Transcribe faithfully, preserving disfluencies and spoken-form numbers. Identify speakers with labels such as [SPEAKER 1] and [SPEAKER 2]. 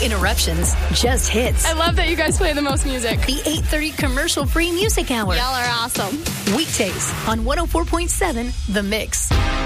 [SPEAKER 1] interruptions, just hits.
[SPEAKER 2] I love that you guys play the most music.
[SPEAKER 1] The eight thirty commercial-free music hour.
[SPEAKER 2] Y'all are awesome.
[SPEAKER 1] Weekdays on one oh four point seven The Mix.